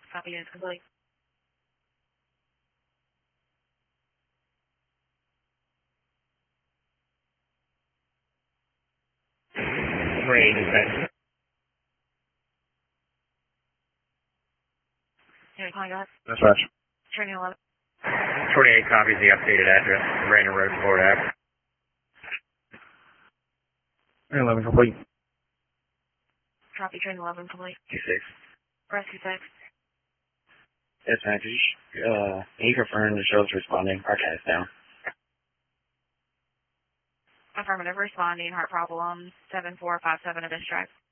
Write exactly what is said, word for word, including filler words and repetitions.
Copy is complete. Three dispatch. Yeah, calling guys. Dispatch. Training eleven. twenty-eight copies the updated address. Brandon Road, Florida Ave. eleven complete. Copy, training eleven complete. Two six. Rescue six. Yes, man. Could you, uh, can you confirm the show's responding? Our cat is down. Affirmative, responding, heart problem, seven four five seven at this track.